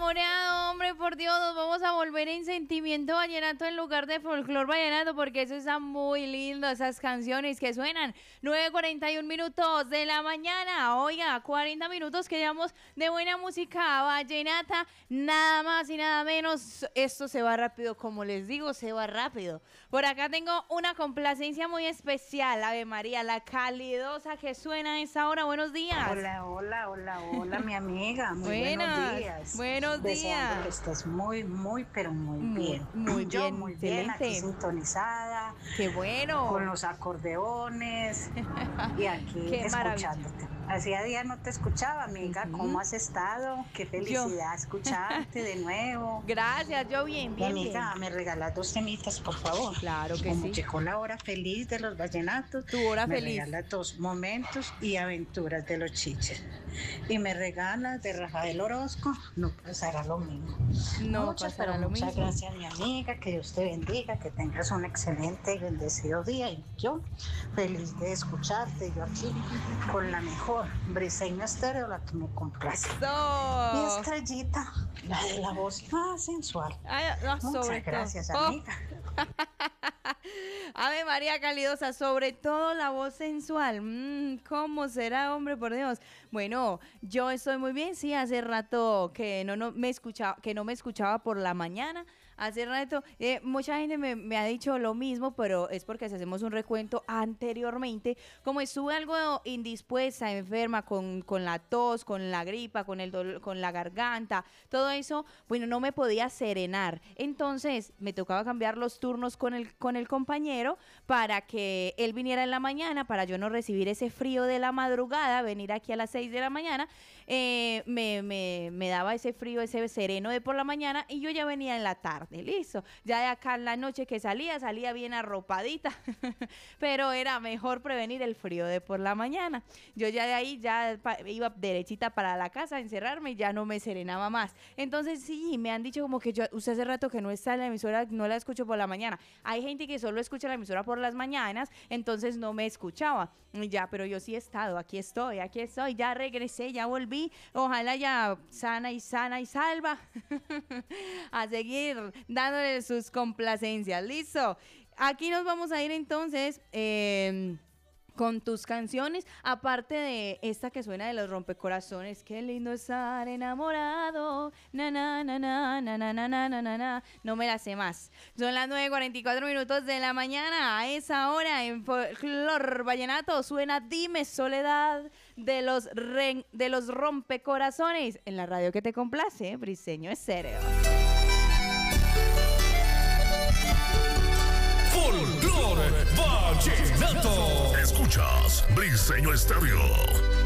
enamorado, hombre, por Dios, nos vamos a volver en sentimiento vallenato en lugar de folclor vallenato, porque eso está muy lindo, esas canciones que suenan. 9:41 de la mañana, oiga, 40 minutos que llevamos de buena música vallenata, nada más y nada menos. Esto se va rápido, como les digo, se va rápido. Por acá tengo una complacencia muy especial, Ave María, la calidosa que suena a esa hora. Buenos días. Hola, mi amiga. Muy buenos días. Buenos Deseando que días. estés pero muy bien. Muy Yo bien, muy bien, aquí excelente. sintonizada, Qué bueno. con los acordeones y aquí Qué maravilla. escuchándote. Hacía días no te escuchaba, amiga. ¿Cómo has estado? Qué felicidad escucharte de nuevo. Gracias, yo bien, Mi bien, amiga, bien. me regalas 2 temitas, por favor. Claro que Como sí. llegó la hora feliz de los vallenatos, Tu hora me feliz. regalas 2 momentos y aventuras de los chiches. Y me regalas de Rafael Orozco, no pasará lo mismo. No Muchas, pasará pero lo muchas mismo. gracias, mi amiga, que Dios te bendiga, que tengas un excelente y bendecido día. Y yo, feliz de escucharte, yo aquí, con la mejor Briseño Estéreo, la que me complace. Y Eso. Estrellita, la de la voz más sensual. Ay, no, sobre Muchas todo. gracias, Oh. amiga. Ave María calidosa, sobre todo la voz sensual. ¿Cómo será, hombre, por Dios? Bueno, yo estoy muy bien, sí, hace rato que no me escuchaba por la mañana. Hace rato, mucha gente me ha dicho lo mismo, pero es porque si hacemos un recuento anteriormente, como estuve algo indispuesta, enferma, con la tos, con la gripa, con el dolor, con la garganta, todo eso, bueno, no me podía serenar. Entonces, me tocaba cambiar los turnos con el compañero para que él viniera en la mañana, para yo no recibir ese frío de la madrugada, venir aquí a las 6 de la mañana, me daba ese frío, ese sereno de por la mañana, y yo ya venía en la tarde. Listo, ya de acá en la noche que salía bien arropadita, pero era mejor prevenir el frío de por la mañana. Yo ya de ahí iba derechita para la casa a encerrarme y ya no me serenaba más. Entonces sí, me han dicho como que usted hace rato que no está en la emisora, no la escucho por la mañana. Hay gente que solo escucha la emisora por las mañanas, entonces no me escuchaba. Ya, pero yo sí he estado, aquí estoy, ya regresé, ya volví. Ojalá ya sana y salva a seguir dándole sus complacencias. Listo. Aquí nos vamos a ir entonces con tus canciones, aparte de esta que suena de los rompecorazones. Qué lindo estar enamorado. Na na na na na na na na na na. No me la sé más. Son las 9:44 de la mañana. A esa hora en Folklore Vallenato suena Dime Soledad de los rompecorazones en la radio que te complace, Briseño Estéreo. Folklore Vallenato. Escuchas Briseño Estéreo.